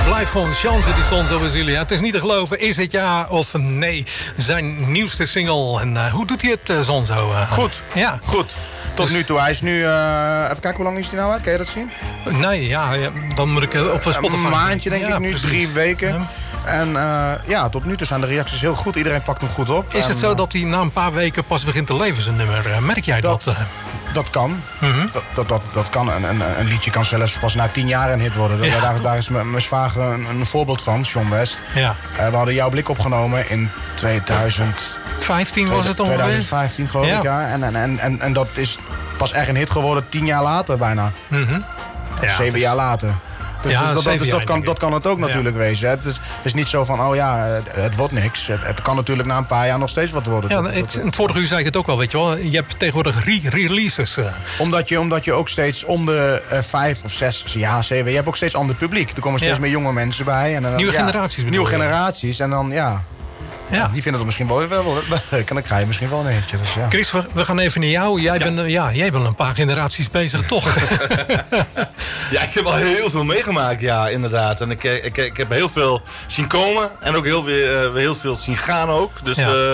blijft gewoon chance, die stond zo bij jullie. Het is niet te geloven, is het ja of nee? Zijn nieuwste single. En hoe doet hij het, Zonzo? Goed. Ja. Goed. Tot nu toe. Hij is nu... even kijken, hoe lang is hij nou uit? Kan je dat zien? Nee, ja, dan moet ik op Spotify... Een maandje, denk ik nu. Precies. 3 weken. Ja. En tot nu toe zijn de reacties heel goed. Iedereen pakt hem goed op. Is het zo dat hij na een paar weken pas begint te leven, zijn nummer? Merk jij dat? Dat kan. Dat kan. Een liedje kan zelfs pas na 10 jaar een hit worden. Ja. Daar is mijn zwager een voorbeeld van, Sean West. Ja. We hadden Jouw Blik opgenomen in 15 was het ongeveer? 2015 geloof ik, ja. En dat is pas echt een hit geworden 10 jaar later bijna. Ja, 7 jaar later. Dus, Ja, dat kan het ook natuurlijk wezen. Het is niet zo van, het wordt niks. Het kan natuurlijk na een paar jaar nog steeds wat worden. Ja, in het vorige uur zei ik het ook wel, weet je wel. Je hebt tegenwoordig re-releases. Omdat je ook steeds om de 5 of 6, 7... Je hebt ook steeds ander publiek. Er komen steeds meer jonge mensen bij. En dan, nieuwe generaties bedoel Nieuwe je? generaties. En dan, die vinden het misschien wel dan krijg je misschien wel een hitje. Dus, ja. Chris, we gaan even naar jou. Jij bent een paar generaties bezig, toch? Ja, ik heb al heel veel meegemaakt, ja, inderdaad. En ik heb heel veel zien komen en ook heel veel zien gaan ook. Dus,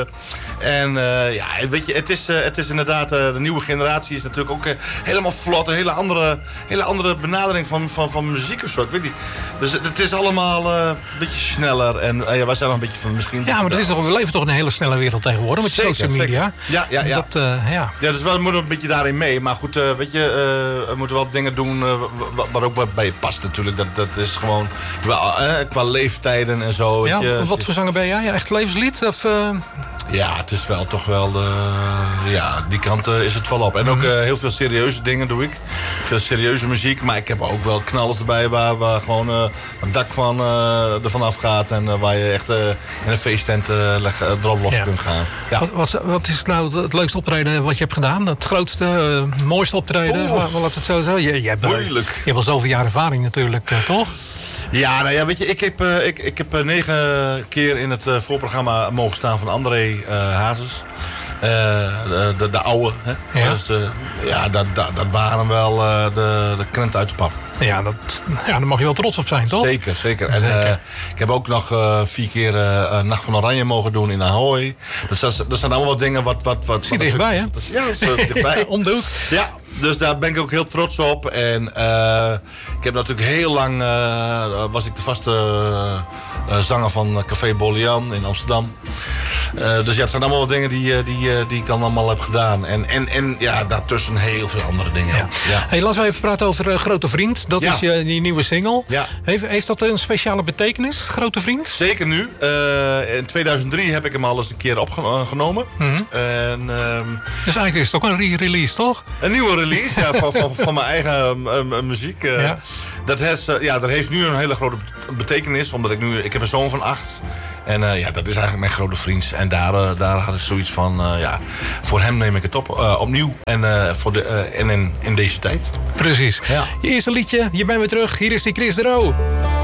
weet je, het is inderdaad, de nieuwe generatie is natuurlijk ook helemaal vlot. Een hele andere benadering van muziek of zo. Ik weet niet. Dus het is allemaal een beetje sneller. En wij zijn nog een beetje van misschien... Ja, maar we leven toch in een hele snelle wereld tegenwoordig met social media. Zeker. Ja. Dus we moeten een beetje daarin mee. Maar goed, weet je, we moeten wel dingen doen wat ook bij je past natuurlijk. Dat is gewoon qua leeftijden en zo. Ja, weet je. wat voor zanger ben jij? Echt levenslied? Of, Ja, het is wel toch wel... die kant is het wel op. En ook heel veel serieuze dingen doe ik. Veel serieuze muziek. Maar ik heb ook wel knallers erbij waar gewoon het dak ervan afgaat. En waar je echt in een feesttent erop los kunt gaan. Ja. Wat is nou het leukste optreden wat je hebt gedaan? Het grootste, mooiste optreden? Laat het zo zeggen. Je Moeilijk. Je hebt al zoveel jaar ervaring natuurlijk, toch? Ja, nou ja, weet je, ik heb 9 keer in het voorprogramma mogen staan van André Hazes. De oude. Hè? Ja. Dus, dat waren wel de krenten uit de pap. Ja, daar mag je wel trots op zijn, toch? Zeker. En ik heb ook nog 4 keer Nacht van Oranje mogen doen in Ahoy. Dus dat zijn allemaal wat dingen wat Zie je dichtbij, hè? Ja, dat is dichtbij. Om de hoek. Ja, dus daar ben ik ook heel trots op. En ik heb natuurlijk heel lang... was ik de vaste zanger van Café Bolian in Amsterdam. Dus ja, het zijn allemaal wat dingen die ik dan allemaal heb gedaan. En daartussen heel veel andere dingen. Ja. Ja. Hey, laten we even praten over Grote Vriend. Dat is die nieuwe single. Ja. Heeft dat een speciale betekenis, Grote Vriend? Zeker nu. In 2003 heb ik hem al eens een keer opgenomen. Dus eigenlijk is het ook een re-release, toch? Een nieuwe release van mijn eigen muziek. Dat heeft nu een hele grote betekenis. Omdat ik heb een zoon van 8. En dat is eigenlijk mijn grote vriend. En daar had ik zoiets van... voor hem neem ik het opnieuw. En in deze tijd. Precies. Ja. Je eerste liedje, je bent weer terug. Hier is die Chris de Roo.